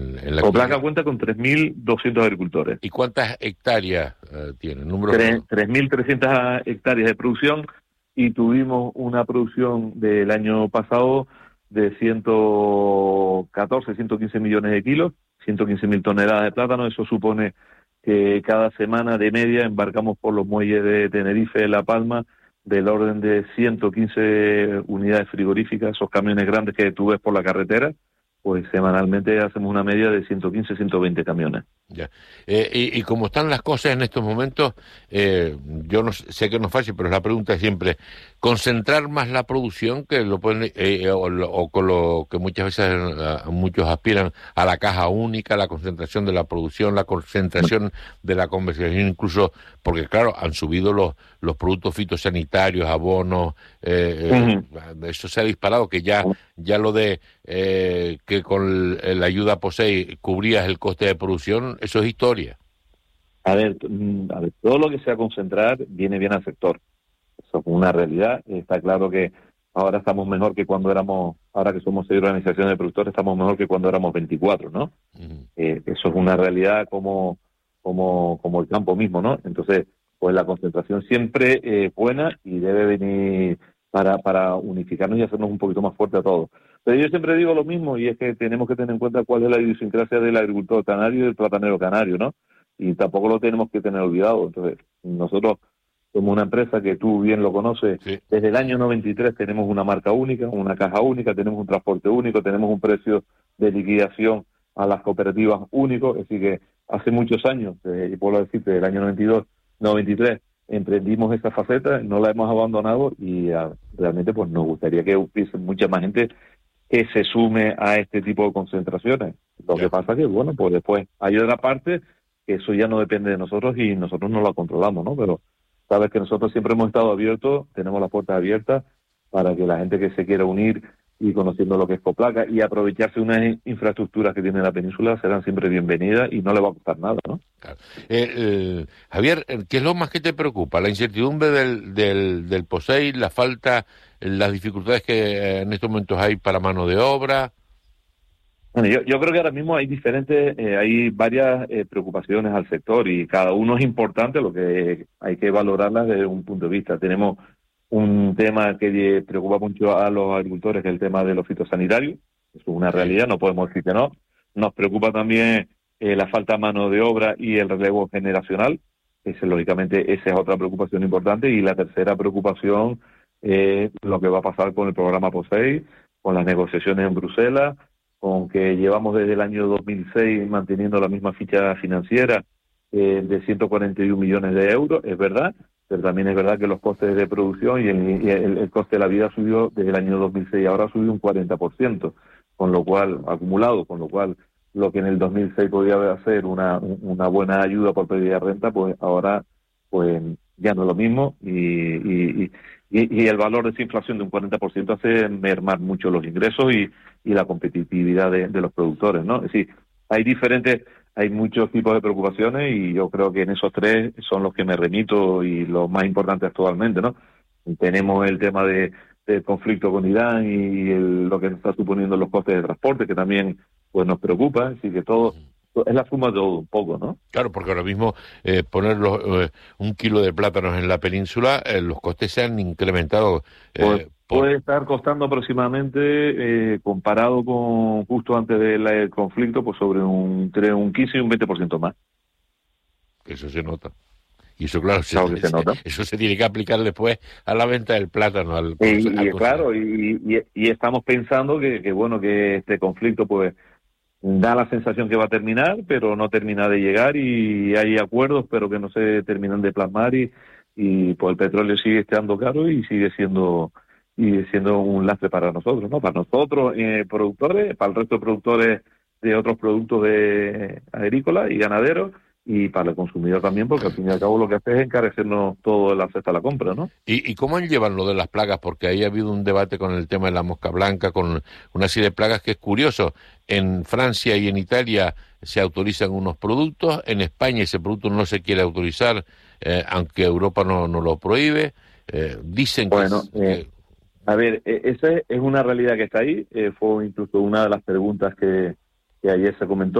en la Coplaca clínica. cuenta con 3.200 agricultores. ¿Y cuántas hectáreas tiene? Número. 3.300 hectáreas de producción, y tuvimos una producción del año pasado de 114, 115 millones de kilos, 115.000 toneladas de plátano. Eso supone que cada semana de media embarcamos por los muelles de Tenerife, La Palma, del orden de 115 unidades frigoríficas, esos camiones grandes que tú ves por la carretera. Pues semanalmente hacemos una media de 115, 120 camiones. Ya. Y como están las cosas en estos momentos, yo no sé que no es fácil, pero la pregunta es siempre, concentrar más la producción, que lo pueden, o con lo que muchas veces muchos aspiran a la caja única, la concentración de la producción, la concentración de la comercialización, incluso, porque claro, han subido los productos fitosanitarios, abonos, eso se ha disparado, que ya lo de que con la ayuda POSEI cubrías el coste de producción, eso es historia. A ver, todo lo que sea concentrar viene bien al sector. Eso es una realidad. Está claro que ahora estamos mejor que cuando éramos, ahora que somos 6 organizaciones de productores, estamos mejor que cuando éramos 24, ¿no? Eso es una realidad como el campo mismo, ¿no? Entonces, pues la concentración siempre es buena y debe venir para unificarnos y hacernos un poquito más fuerte a todos. Pero yo siempre digo lo mismo, y es que tenemos que tener en cuenta cuál es la idiosincrasia del agricultor canario y del platanero canario, ¿no? Y tampoco lo tenemos que tener olvidado. Entonces, nosotros somos una empresa que tú bien lo conoces. Sí. Desde el año 93 tenemos una marca única, una caja única, tenemos un transporte único, tenemos un precio de liquidación a las cooperativas único. Es decir, que hace muchos años, y puedo decirte, del año 92, 93, emprendimos esa faceta, no la hemos abandonado, y realmente pues nos gustaría que hubiese mucha más gente que se sume a este tipo de concentraciones. Lo que pasa que, bueno, pues después hay otra parte que eso ya no depende de nosotros y nosotros no la controlamos, ¿no? Pero sabes que nosotros siempre hemos estado abiertos, tenemos las puertas abiertas para que la gente que se quiera unir y conociendo lo que es Coplaca y aprovecharse de unas infraestructuras que tiene la península serán siempre bienvenidas y no le va a costar nada, ¿no? Claro. Javier, ¿qué es lo más que te preocupa? ¿La incertidumbre del POSEI, la falta, las dificultades que en estos momentos hay para mano de obra? Bueno, yo creo que ahora mismo hay varias preocupaciones al sector, y cada uno es importante, lo que hay que valorarlas desde un punto de vista. Tenemos un tema que preocupa mucho a los agricultores, que es el tema de los fitosanitarios. Eso es una realidad, no podemos decir que no. Nos preocupa también la falta de mano de obra y el relevo generacional. Lógicamente, esa es otra preocupación importante. Y la tercera preocupación es lo que va a pasar con el programa POSEI, con las negociaciones en Bruselas, con que llevamos desde el año 2006 manteniendo la misma ficha financiera de 141 millones de euros, es verdad, pero también es verdad que los costes de producción y el coste de la vida subió desde el año 2006, ahora ha subido un 40%, con lo cual, acumulado, con lo cual lo que en el 2006 podía ser una buena ayuda por pérdida de renta, pues ahora pues ya no es lo mismo, y el valor de esa inflación de un 40% hace mermar mucho los ingresos y la competitividad de los productores, ¿no? Es decir, hay muchos tipos de preocupaciones, y yo creo que en esos tres son los que me remito y los más importantes actualmente, ¿no? Tenemos el tema del conflicto con Irán y lo que nos está suponiendo los costes de transporte, que también pues nos preocupa, así que todo es la suma de todo un poco, ¿no? Claro, porque ahora mismo poner un kilo de plátanos en la península, los costes se han incrementado. Puede estar costando aproximadamente, comparado con justo antes del conflicto, pues entre un 15 y un 20% más. Eso se nota. Y eso, claro, Claro que se nota. eso se tiene que aplicar después a la venta del plátano. Claro, y estamos pensando que bueno, que este conflicto pues da la sensación que va a terminar, pero no termina de llegar, y hay acuerdos, pero que no se terminan de plasmar, y pues el petróleo sigue estando caro y sigue siendo un lastre para nosotros, ¿no? Para nosotros, productores, para el resto de productores de otros productos agrícolas y ganaderos, y para el consumidor también, porque al fin y al cabo lo que hace es encarecernos todo la cesta a la compra, ¿no? ¿Y cómo llevan lo de las plagas? Porque ahí ha habido un debate con el tema de la mosca blanca, con una serie de plagas que es curioso. En Francia y en Italia se autorizan unos productos, en España ese producto no se quiere autorizar, aunque Europa no lo prohíbe. Dicen que... Bueno, a ver, esa es una realidad que está ahí. Fue incluso una de las preguntas que que ayer se comentó.